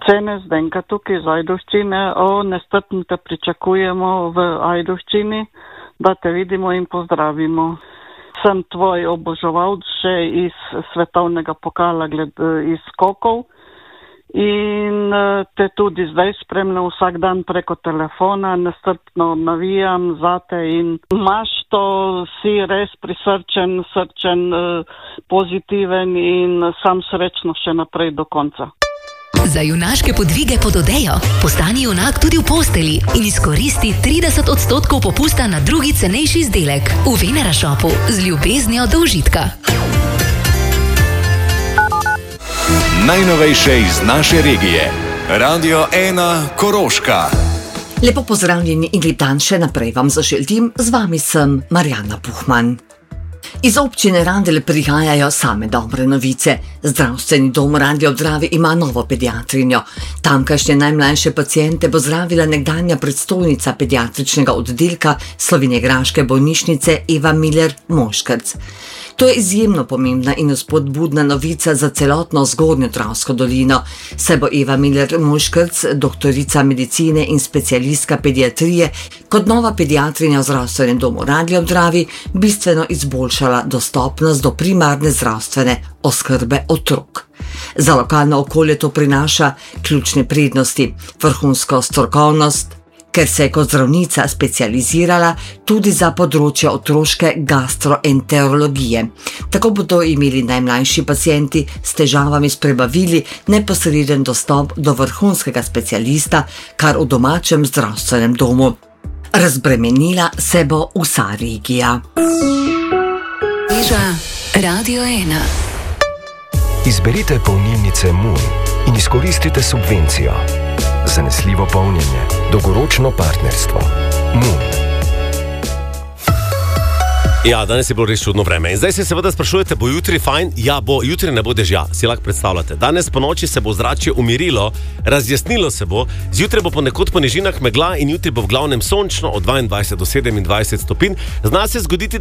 Cene Zdenka tukaj iz Ajdovščine. Nestrpno te pričakujemo v Ajdovščini, da te vidimo in pozdravimo. Sem tvoj oboževalc še iz svetovnega pokala iz skokov in te tudi zdaj spremljam vsak dan preko telefona, nestrpno navijam zate in imaš to, si res prisrčen, pozitiven in sam srečno še naprej do konca. Za junaške podvige pod odejo postani junak tudi v posteli in izkoristi 30% popusta na drugi cenejši izdelek v Venera Shopu z ljubeznijo do užitka. Najnovejše iz naše regije. Radio 1 Koroška. Lepo pozdravljeni in lep dan še naprej vam zaželim. Z vami sem Marjana Puhman. Iz občine Randelj prihajajo same dobre novice. Zdravstveni dom Randelj ob Dravi ima novo pediatrinjo. Tamkajšnje najmlajše paciente bo zdravila nekdanja predstojnica pediatričnega oddelka slovenjegraške bolnišnice Eva Miller-Moškrc. To je izjemno pomembna in spodbudna novica za celotno Zgornjo Dravsko dolino, saj bo Eva Miller-Moškrc, doktorica medicine in specialistka pediatrije, kot nova pediatrinja v zdravstvenem domu Randelj ob Dravi bistveno izboljšala dostopnost do primarne zdravstvene oskrbe otrok. Za lokalno okolje to prinaša ključne prednosti, vrhunsko strokovnost, ker se je kot zdravnica specializirala tudi za področje otroške gastroenterologije. Tako bodo imeli najmlajši pacienti s težavami s prebavili neposreden dostop do vrhunskega specialista, kar v domačem zdravstvenem domu. Razbremenila se bo vsa regija. Radio 1. Izberite polnilnice Moon in izkoristite subvencijo. Zanesljivo polnjenje, dolgoročno partnerstvo. Moon. Ja, danes je bilo res čudno vreme. In zdaj se seveda sprašujete, bo jutri fajn? Ja, bo, jutri ne bo dežja, si lahko predstavljate. Danes po noči se bo zračje umirilo, razjasnilo se bo, zjutraj bo ponekod po nižinah megla in jutri bo v glavnem sončno od 22 do 27 stopinj. Zna se zgoditi,